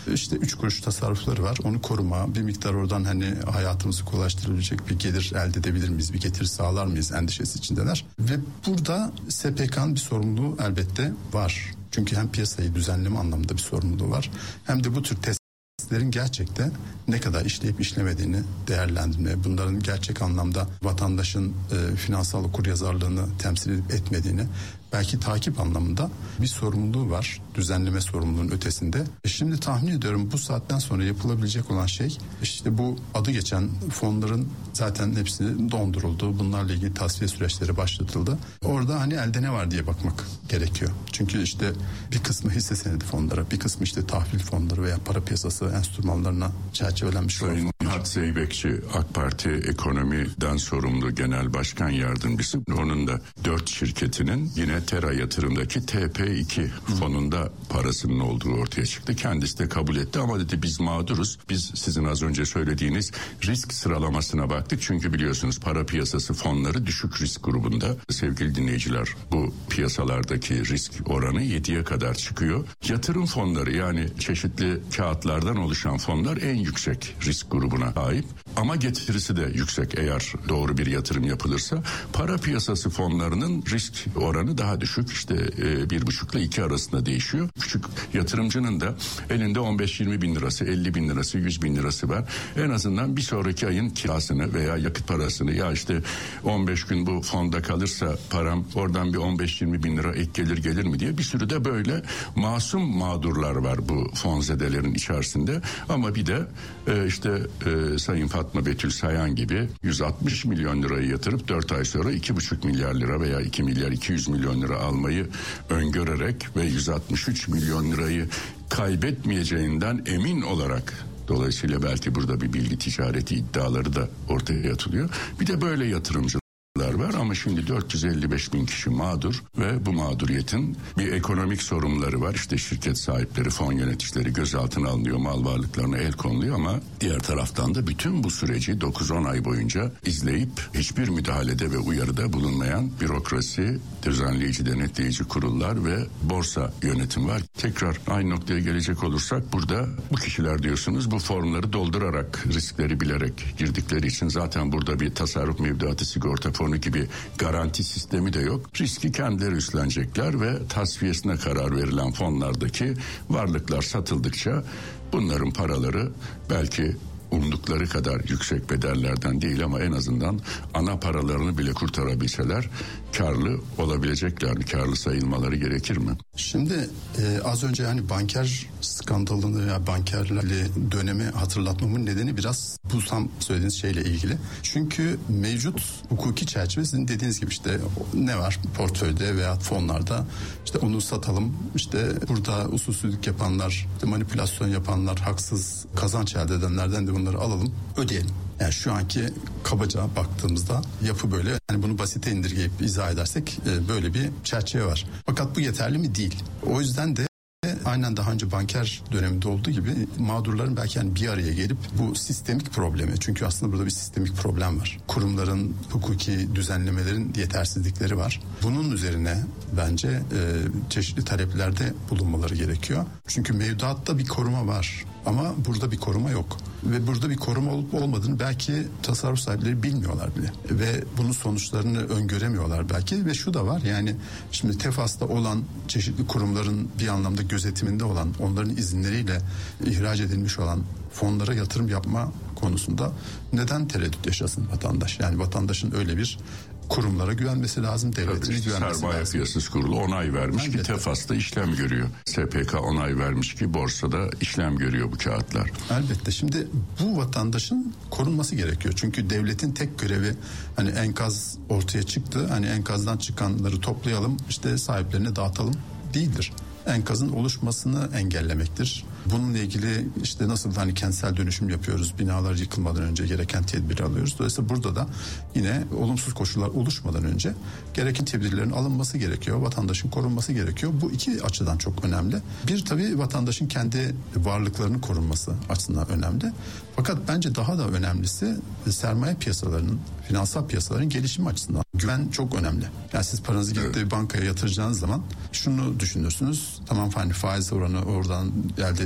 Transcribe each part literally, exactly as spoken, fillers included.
işte üç kuruş tasarrufları var. Onu koruma, bir miktar oradan hani hayatımızı kolaylaştırabilecek bir gelir elde edebilir miyiz? Bir getiri sağlar mıyız endişesi içindeler. Ve burada S P K'nın bir sorumluluğu elbette var. Çünkü hem piyasayı düzenleme anlamında bir sorumluluğu var. Hem de bu tür testlerin gerçekten ne kadar işleyip işlemediğini değerlendirme, bunların gerçek anlamda vatandaşın e, finansal okuryazarlığını temsil edip etmediğini belki takip anlamında bir sorumluluğu var. Düzenleme sorumluluğunun ötesinde. E şimdi tahmin ediyorum bu saatten sonra yapılabilecek olan şey işte bu adı geçen fonların zaten hepsi donduruldu. Bunlarla ilgili tasfiye süreçleri başlatıldı. Orada hani elde ne var diye bakmak gerekiyor. Çünkü işte bir kısmı hisse senedi fonları, bir kısmı işte tahvil fonları veya para piyasası enstrümanlarına çerçevelenmiş. Sayın Nihat Zeybekçi, AK Parti ekonomiden sorumlu genel başkan yardımcısı. Onun da dört şirketinin yine Tera Yatırım'daki T P iki fonunda parasının olduğu ortaya çıktı. Kendisi de kabul etti ama dedi biz mağduruz. Biz sizin az önce söylediğiniz risk sıralamasına baktık. Çünkü biliyorsunuz para piyasası fonları düşük risk grubunda. Sevgili dinleyiciler, bu piyasalardaki risk oranı yediye kadar çıkıyor. Yatırım fonları yani çeşitli kağıtlardan oluşan fonlar en yüksek risk grubuna sahip. Ama getirisi de yüksek eğer doğru bir yatırım yapılırsa. Para piyasası fonlarının risk oranı daha düşük, işte e, bir buçukla iki arasında değişiyor. Küçük yatırımcının da elinde on beş yirmi bin lirası, elli bin lirası, yüz bin lirası var. En azından bir sonraki ayın kirasını veya yakıt parasını, ya işte on beş gün bu fonda kalırsa param oradan bir on beş yirmi bin lira ek gelir gelir mi diye bir sürü de böyle masum mağdurlar var bu fonzedelerin içerisinde. Ama bir de e, işte e, Sayın Fatma Betül Sayan gibi yüz altmış milyon lirayı yatırıp dört ay sonra iki buçuk milyar lira veya iki milyar iki yüz milyon lira almayı öngörerek ve yüz altmış üç milyon lirayı kaybetmeyeceğinden emin olarak, dolayısıyla belki burada bir bilgi ticareti iddiaları da ortaya atılıyor. Bir de böyle yatırımcı var ama şimdi dört yüz elli beş bin kişi mağdur ve bu mağduriyetin bir ekonomik sorunları var. İşte şirket sahipleri, fon yöneticileri gözaltına alınıyor, mal varlıklarına el konuluyor ama diğer taraftan da bütün bu süreci dokuz on ay boyunca izleyip hiçbir müdahalede ve uyarıda bulunmayan bürokrasi, düzenleyici, denetleyici kurullar ve borsa yönetim var. Tekrar aynı noktaya gelecek olursak burada bu kişiler diyorsunuz bu formları doldurarak, riskleri bilerek girdikleri için zaten burada bir tasarruf mevduatı sigorta fonu gibi garanti sistemi de yok. Riski kendileri üstlenecekler ve tasfiyesine karar verilen fonlardaki varlıklar satıldıkça bunların paraları belki umdukları kadar yüksek bedellerden değil ama en azından ana paralarını bile kurtarabilseler karlı olabilecekler mi? Karlı sayılmaları gerekir mi? Şimdi e, az önce hani banker skandalını ya bankerlerle dönemi hatırlatmamın nedeni biraz bu tam söylediğiniz şeyle ilgili. Çünkü mevcut hukuki çerçeve sizin dediğiniz gibi işte ne var portföyde veya fonlarda, işte onu satalım, işte burada usulsüzlük yapanlar, işte manipülasyon yapanlar, haksız kazanç elde edenlerden de bunları alalım, ödeyelim. Yani şu anki kabaca baktığımızda yapı böyle. Yani bunu basite indirgeyip izah edersek e, böyle bir çerçeve var. Fakat bu yeterli mi? Değil. O yüzden de aynen daha önce banker döneminde olduğu gibi mağdurların belki yani bir araya gelip bu sistemik problemi, çünkü aslında burada bir sistemik problem var. Kurumların, hukuki düzenlemelerin yetersizlikleri var. Bunun üzerine bence e, çeşitli taleplerde bulunmaları gerekiyor. Çünkü mevduatta bir koruma var ama burada bir koruma yok. Ve burada bir koruma olup olmadığını belki tasarruf sahipleri bilmiyorlar bile. Ve bunun sonuçlarını öngöremiyorlar belki. Ve şu da var, yani şimdi TEFAS'ta olan çeşitli kurumların bir anlamda gözetiminde olan, onların izinleriyle ihraç edilmiş olan fonlara yatırım yapma konusunda neden tereddüt yaşasın vatandaş? Yani vatandaşın öyle bir kurumlara güvenmesi lazım, devletin güvenmesi lazım. Sermaye Piyasası Kurulu onay vermiş Elbette. ki TEFAS'ta işlem görüyor. S P K onay vermiş ki borsada işlem görüyor bu kağıtlar. Elbette. Şimdi bu vatandaşın korunması gerekiyor. Çünkü devletin tek görevi hani enkaz ortaya çıktı, hani enkazdan çıkanları toplayalım, işte sahiplerine dağıtalım değildir. Enkazın oluşmasını engellemektir. Bununla ilgili işte nasıl hani kentsel dönüşüm yapıyoruz, binalar yıkılmadan önce gereken tedbiri alıyoruz. Dolayısıyla burada da yine olumsuz koşullar oluşmadan önce gereken tedbirlerin alınması gerekiyor. Vatandaşın korunması gerekiyor. Bu iki açıdan çok önemli. Bir, tabii vatandaşın kendi varlıklarının korunması açısından önemli. Fakat bence daha da önemlisi sermaye piyasalarının, finansal piyasaların gelişimi açısından. Güven çok önemli. Yani siz paranızı gidip de bir bankaya yatıracağınız zaman şunu düşünürsünüz. Tamam, hani faiz oranı oradan elde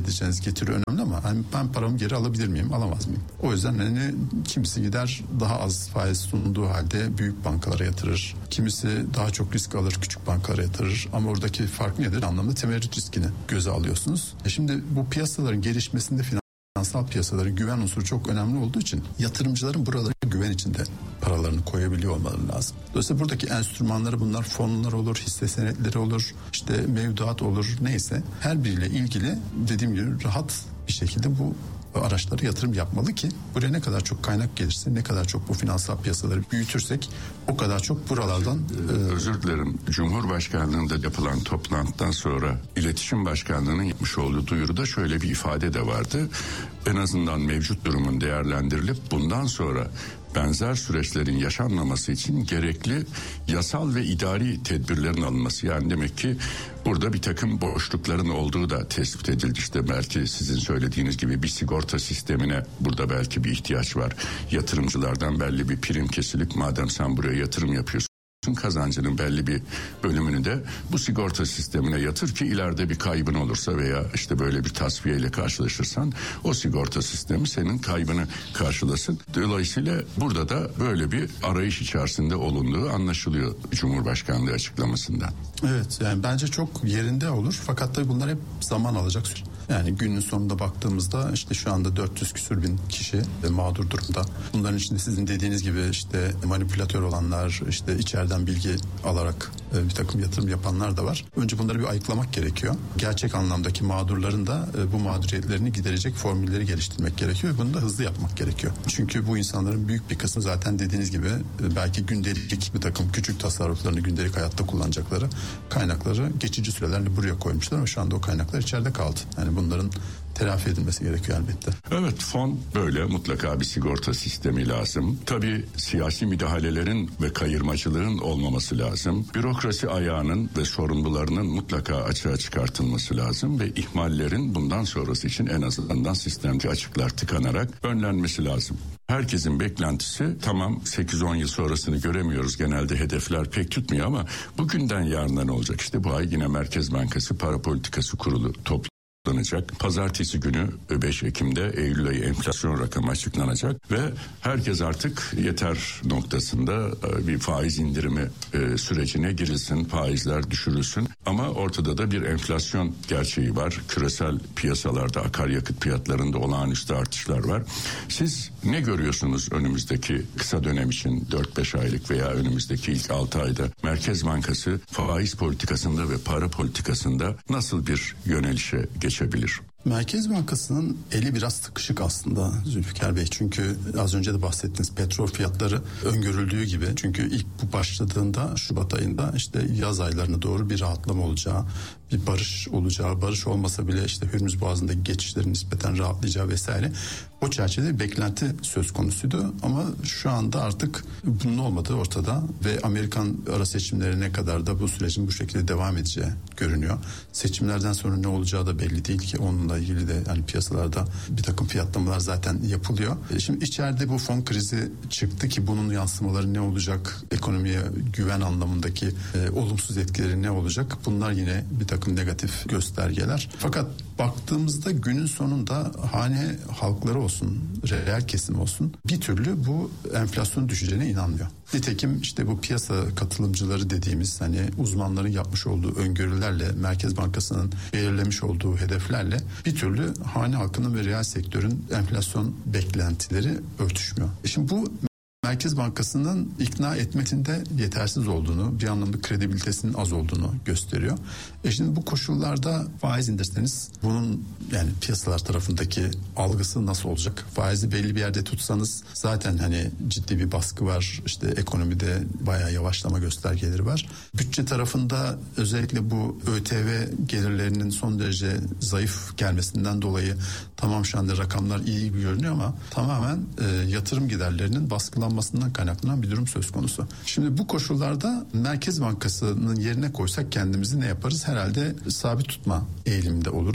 edeceğiniz getiri önemli ama hani ben paramı geri alabilir miyim, alamaz mıyım? O yüzden hani kimisi gider daha az faiz sunduğu halde büyük bankalara yatırır. Kimisi daha çok risk alır, küçük bankalara yatırır. Ama oradaki fark nedir? Anlamda temerrüt riskini göze alıyorsunuz. E şimdi bu piyasaların gelişmesinde finansal piyasaların güven unsuru çok önemli olduğu için yatırımcıların buralara güven içinde paralarını koyabiliyor olmaları lazım. Dolayısıyla buradaki enstrümanları, bunlar fonlar olur, hisse senetleri olur, işte mevduat olur, neyse her biriyle ilgili dediğim gibi rahat bir şekilde bu araçlara yatırım yapmalı ki buraya ne kadar çok kaynak gelirse, ne kadar çok bu finansal piyasaları büyütürsek o kadar çok buralardan... Ee, e... Özür dilerim. Cumhurbaşkanlığında yapılan toplantıdan sonra İletişim Başkanlığı'nın yapmış olduğu duyuruda şöyle bir ifade de vardı. En azından mevcut durumun değerlendirilip bundan sonra benzer süreçlerin yaşanmaması için gerekli yasal ve idari tedbirlerin alınması. Yani demek ki burada bir takım boşlukların olduğu da tespit edildi. İşte belki sizin söylediğiniz gibi bir sigorta sistemine burada belki bir ihtiyaç var. Yatırımcılardan belli bir prim kesilip madem sen buraya yatırım yapıyorsun, kazancının belli bir bölümünü de bu sigorta sistemine yatır ki ileride bir kaybın olursa veya işte böyle bir tasfiyeyle karşılaşırsan o sigorta sistemi senin kaybını karşılasın. Dolayısıyla burada da böyle bir arayış içerisinde olunduğu anlaşılıyor Cumhurbaşkanlığı açıklamasından. Evet, yani bence çok yerinde olur fakat tabii bunlar hep zaman alacak. Yani günün sonunda baktığımızda işte şu anda dört yüz küsür bin kişi mağdur durumda. Bunların içinde sizin dediğiniz gibi işte manipülatör olanlar, işte içeriden bilgi alarak bir takım yatırım yapanlar da var. Önce bunları bir ayıklamak gerekiyor. Gerçek anlamdaki mağdurların da bu mağduriyetlerini giderecek formülleri geliştirmek gerekiyor. Bunu da hızlı yapmak gerekiyor. Çünkü bu insanların büyük bir kısmı zaten dediğiniz gibi belki gündelik bir takım küçük tasarruflarını gündelik hayatta kullanacakları kaynakları geçici sürelerle buraya koymuşlar ama şu anda o kaynaklar içeride kaldı. Yani bunların telafi edilmesi gerekiyor elbette. Evet, fon böyle, mutlaka bir sigorta sistemi lazım. Tabii siyasi müdahalelerin ve kayırmacılığın olmaması lazım. Bürokrasi ayağının ve sorumlularının mutlaka açığa çıkartılması lazım ve ihmallerin bundan sonrası için en azından sistemci açıklar tıkanarak önlenmesi lazım. Herkesin beklentisi tamam sekiz on yıl sonrasını göremiyoruz. Genelde hedefler pek tutmuyor ama bugünden yarına ne olacak? İşte bu ay yine Merkez Bankası Para Politikası Kurulu toplanacak. Pazartesi günü beş Ekim'de Eylül ayı enflasyon rakamı açıklanacak ve herkes artık yeter noktasında bir faiz indirimi sürecine girilsin, faizler düşürülsün. Ama ortada da bir enflasyon gerçeği var. Küresel piyasalarda, akaryakıt fiyatlarında olağanüstü artışlar var. Siz ne görüyorsunuz önümüzdeki kısa dönem için dört beş aylık veya önümüzdeki ilk altı ayda Merkez Bankası faiz politikasında ve para politikasında nasıl bir yönelişe geçebilir? Merkez Bankası'nın eli biraz sıkışık aslında Zülfikar Bey. Çünkü az önce de bahsettiğiniz petrol fiyatları öngörüldüğü gibi. Çünkü ilk bu başladığında Şubat ayında işte yaz aylarına doğru bir rahatlama olacağı, bir barış olacağı, barış olmasa bile işte Hürmüz Boğazı'ndaki geçişlerin nispeten rahatlayacağı vesaire. O çerçevede bir beklenti söz konusuydu ama şu anda artık bunun olmadığı ortada ve Amerikan ara seçimlerine kadar da bu sürecin bu şekilde devam edeceği görünüyor. Seçimlerden sonra ne olacağı da belli değil ki, onunla ilgili de yani piyasalarda bir takım fiyatlamalar zaten yapılıyor. Şimdi içeride bu fon krizi çıktı ki bunun yansımaları ne olacak? Ekonomiye güven anlamındaki e, olumsuz etkileri ne olacak? Bunlar yine bir takım negatif göstergeler. Fakat baktığımızda günün sonunda hane halkları olsun, reel kesim olsun bir türlü bu enflasyon düşeceğine inanmıyor. Nitekim işte bu piyasa katılımcıları dediğimiz hani uzmanların yapmış olduğu öngörülerle Merkez Bankası'nın belirlemiş olduğu hedeflerle bir türlü hane halkının ve reel sektörün enflasyon beklentileri örtüşmüyor. Şimdi bu Merkez Bankası'nın ikna etmesinde yetersiz olduğunu, bir anlamda kredibilitesinin az olduğunu gösteriyor. E şimdi bu koşullarda faiz indirseniz bunun yani piyasalar tarafındaki algısı nasıl olacak? Faizi belli bir yerde tutsanız zaten hani ciddi bir baskı var. İşte ekonomide bayağı yavaşlama göstergeleri var. Bütçe tarafında özellikle bu ÖTV gelirlerinin son derece zayıf gelmesinden dolayı tamam şu anda rakamlar iyi gibi görünüyor ama tamamen e, yatırım giderlerinin baskılanmasından kaynaklanan bir durum söz konusu. Şimdi bu koşullarda Merkez Bankası'nın yerine koysak kendimizi ne yaparız? Herhalde sabit tutma eğiliminde oluruz.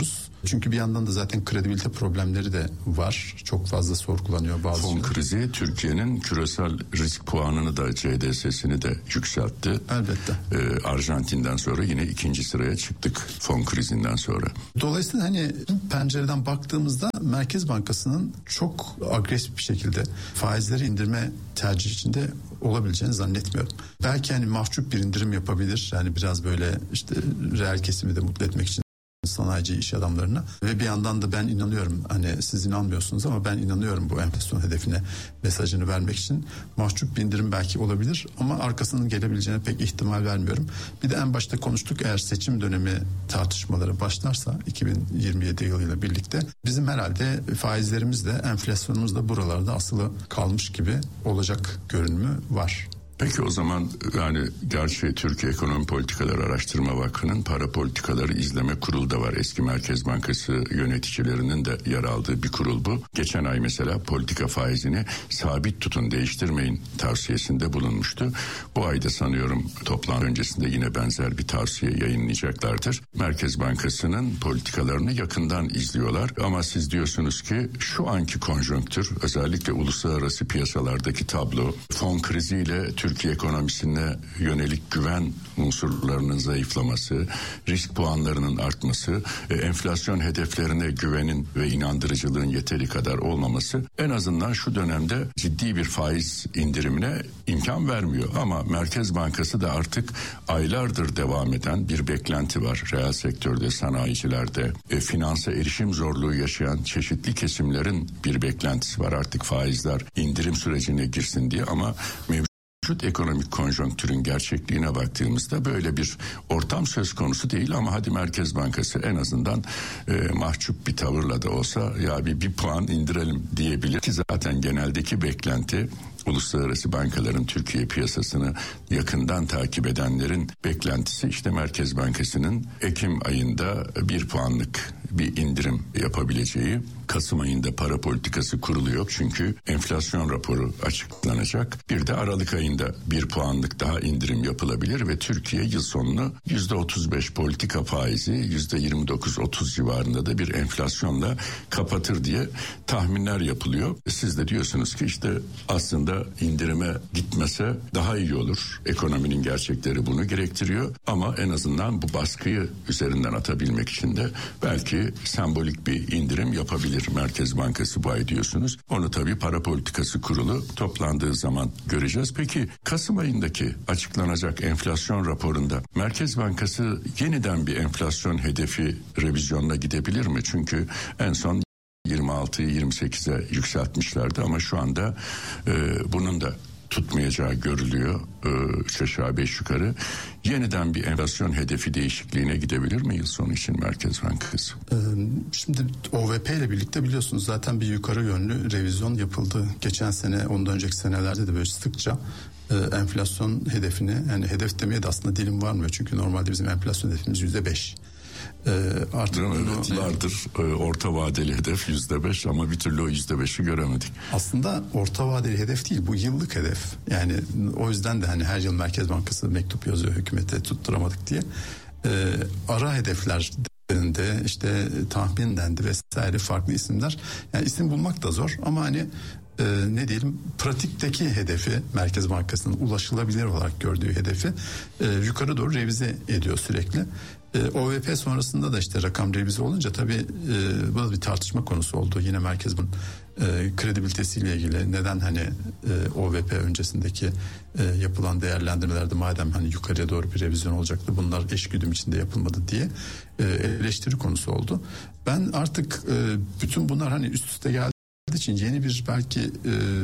Çünkü bir yandan da zaten kredibilite problemleri de var. Çok fazla sorgulanıyor bazı Fon şeyler. krizi Türkiye'nin küresel risk puanını da C D S'sini de yükseltti. Elbette. Ee, Arjantin'den sonra yine ikinci sıraya çıktık fon krizinden sonra. Dolayısıyla hani pencereden baktığımızda Merkez Bankası'nın çok agresif bir şekilde faizleri indirme tercih içinde olabileceğini zannetmiyorum. Belki hani mahcup bir indirim yapabilir. Yani biraz böyle işte reel kesimi de mutlu etmek için sanayici iş adamlarına ve bir yandan da ben inanıyorum, hani siz inanmıyorsunuz ama ben inanıyorum bu enflasyon hedefine mesajını vermek için mahcup bir indirim belki olabilir ama arkasının gelebileceğine pek ihtimal vermiyorum. Bir de en başta konuştuk, eğer seçim dönemi tartışmaları başlarsa iki bin yirmi yedi yılıyla birlikte bizim herhalde faizlerimiz de enflasyonumuz da buralarda asılı kalmış gibi olacak görünümü var. Peki o zaman yani gerçi Türkiye Ekonomi Politikaları Araştırma Vakfı'nın Para Politikaları İzleme Kurulu da var. Eski Merkez Bankası yöneticilerinin de yer aldığı bir kurul bu. Geçen ay mesela politika faizini sabit tutun, değiştirmeyin tavsiyesinde bulunmuştu. Bu ayda sanıyorum toplantı öncesinde yine benzer bir tavsiye yayınlayacaklardır. Merkez Bankası'nın politikalarını yakından izliyorlar ama siz diyorsunuz ki şu anki konjonktür, özellikle uluslararası piyasalardaki tablo, fon kriziyle Türkiye ekonomisine yönelik güven unsurlarının zayıflaması, risk puanlarının artması, e, enflasyon hedeflerine güvenin ve inandırıcılığın yeteri kadar olmaması en azından şu dönemde ciddi bir faiz indirimine imkan vermiyor. Ama Merkez Bankası da artık aylardır devam eden bir beklenti var. Reel sektörde, sanayicilerde, e, finansa erişim zorluğu yaşayan çeşitli kesimlerin bir beklentisi var. Artık faizler indirim sürecine girsin diye ama mevcut Mevcut ekonomik konjonktürün gerçekliğine baktığımızda böyle bir ortam söz konusu değil ama hadi Merkez Bankası en azından e, mahcup bir tavırla da olsa ya bir, bir puan indirelim diyebilir ki zaten geneldeki beklenti uluslararası bankaların Türkiye piyasasını yakından takip edenlerin beklentisi işte Merkez Bankası'nın Ekim ayında bir puanlık bir indirim yapabileceği. Kasım ayında para politikası kuruluyor çünkü enflasyon raporu açıklanacak. Bir de Aralık ayında bir puanlık daha indirim yapılabilir ve Türkiye yıl sonunu yüzde otuz beş politika faizi, yüzde yirmi dokuz otuz civarında da bir enflasyonla kapatır diye tahminler yapılıyor. Siz de diyorsunuz ki işte aslında indirime gitmese daha iyi olur. Ekonominin gerçekleri bunu gerektiriyor ama en azından bu baskıyı üzerinden atabilmek için de belki sembolik bir indirim yapabilir Merkez Bankası bu ay diyorsunuz. Onu tabii Para Politikası Kurulu toplandığı zaman göreceğiz. Peki Kasım ayındaki açıklanacak enflasyon raporunda Merkez Bankası yeniden bir enflasyon hedefi revizyonuna gidebilir mi? Çünkü en son yirmi altıyı yirmi sekize yükseltmişlerdi ama şu anda e, bunun da tutmayacağı görülüyor. Üç aşağı beş yukarı. Yeniden bir enflasyon hedefi değişikliğine gidebilir mi yıl sonu için Merkez Bankası? Şimdi O V P ile birlikte biliyorsunuz zaten bir yukarı yönlü revizyon yapıldı. Geçen sene, ondan önceki senelerde de böyle sıkça enflasyon hedefini, yani hedef demeye de aslında dilim varmıyor. Çünkü normalde bizim enflasyon hedefimiz yüzde beş. Ee, artık evet, yıllardır e, orta vadeli hedef yüzde beş ama bir türlü o yüzde beşi göremedik. Aslında orta vadeli hedef değil, bu yıllık hedef. Yani o yüzden de hani her yıl Merkez Bankası mektup yazıyor hükümete tutturamadık diye. Ee, ara hedefler de işte tahmin dendi vesaire, farklı isimler. Yani isim bulmak da zor ama hani e, ne diyelim, pratikteki hedefi, Merkez Bankası'nın ulaşılabilir olarak gördüğü hedefi e, yukarı doğru revize ediyor sürekli. E, O V P sonrasında da işte rakam revize olunca tabii e, bu da bir tartışma konusu oldu. Yine Merkez Bankası'nın e, kredibilitesiyle ilgili neden hani e, O V P öncesindeki e, yapılan değerlendirmelerde madem hani yukarıya doğru bir revizyon olacaktı, bunlar eşgüdüm içinde yapılmadı diye e, eleştiri konusu oldu. Ben artık e, bütün bunlar hani üst üste geldi için yeni bir belki e,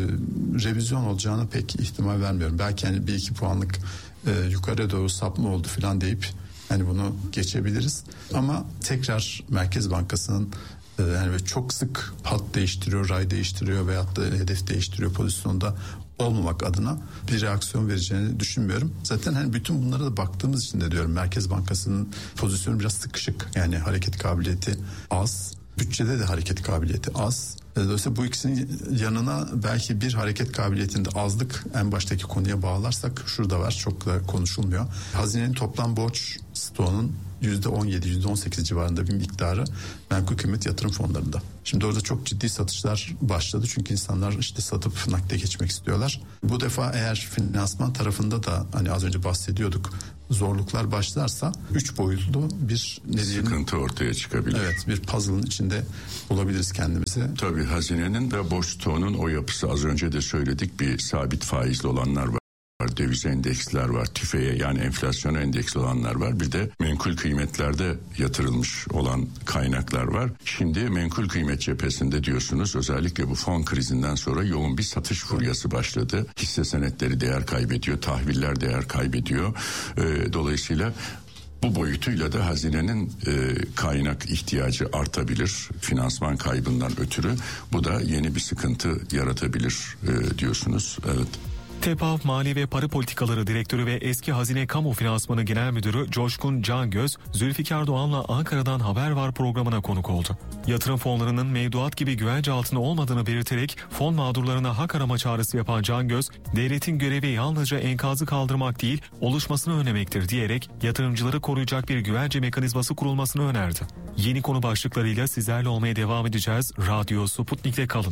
revizyon olacağına pek ihtimal vermiyorum. Belki hani bir iki puanlık e, yukarıya doğru sapma oldu falan deyip hani bunu geçebiliriz. Ama tekrar Merkez Bankası'nın e, yani çok sık hat değiştiriyor, ray değiştiriyor veyahut da hedef değiştiriyor pozisyonda olmamak adına bir reaksiyon vereceğini düşünmüyorum. Zaten hani bütün bunlara da baktığımız için de diyorum Merkez Bankası'nın pozisyonu biraz sıkışık. Yani hareket kabiliyeti az. Bütçede de hareket kabiliyeti az. Dolayısıyla bu ikisinin yanına belki bir hareket kabiliyetinde azlık, en baştaki konuya bağlarsak şurada var, çok da konuşulmuyor. Hazinenin toplam borç stoğunun yüzde on yedi yüzde on sekiz civarında bir miktarı menkul kıymet yatırım fonlarında. Şimdi orada çok ciddi satışlar başladı çünkü insanlar işte satıp nakde geçmek istiyorlar. Bu defa eğer finansman tarafında da hani az önce bahsediyorduk zorluklar başlarsa üç boyutlu bir ne diyelim, sıkıntı ortaya çıkabilir. Evet, bir puzzle'ın içinde bulabiliriz kendimizi. Tabii hazinenin de borç stoğunun o yapısı, az önce de söyledik, bir sabit faizli olanlar var. Döviz endeksler var, tüfeğe yani enflasyona endeksli olanlar var. Bir de menkul kıymetlerde yatırılmış olan kaynaklar var. Şimdi menkul kıymet cephesinde diyorsunuz özellikle bu fon krizinden sonra yoğun bir satış furyası başladı. Hisse senetleri değer kaybediyor, tahviller değer kaybediyor. Ee, dolayısıyla bu boyutuyla da hazinenin e, kaynak ihtiyacı artabilir finansman kaybından ötürü. Bu da yeni bir sıkıntı yaratabilir e, diyorsunuz. Evet. TEPAV Mali ve Para Politikaları Direktörü ve eski Hazine Kamu Finansmanı Genel Müdürü Coşkun Cangöz, Zülfikar Doğan'la Ankara'dan Haber Var programına konuk oldu. Yatırım fonlarının mevduat gibi güvence altında olmadığını belirterek fon mağdurlarına hak arama çağrısı yapan Cangöz, devletin görevi yalnızca enkazı kaldırmak değil, oluşmasını önlemektir diyerek yatırımcıları koruyacak bir güvence mekanizması kurulmasını önerdi. Yeni konu başlıklarıyla sizlerle olmaya devam edeceğiz. Radyo Sputnik'te kalın.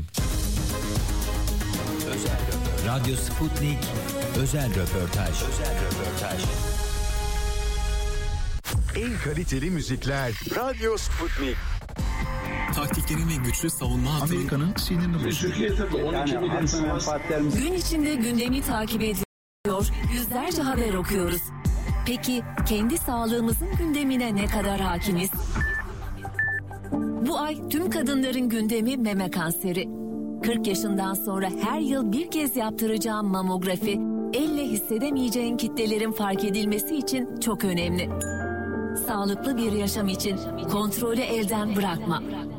Radyo Sputnik özel röportaj. Özel röportaj. En kaliteli müzikler Radyo Sputnik. Taktiklerin ve güçlü savunma hattının Amerika'nın sinirini bozuyor. Gün içinde gündemi takip ediyor, yüzlerce haber okuyoruz. Peki kendi sağlığımızın gündemine ne kadar hakimiz? Bu ay tüm kadınların gündemi meme kanseri. kırk yaşından sonra her yıl bir kez yaptıracağım mamografi, elle hissedemeyeceğin kitlelerin fark edilmesi için çok önemli. Sağlıklı bir yaşam için kontrolü elden bırakma.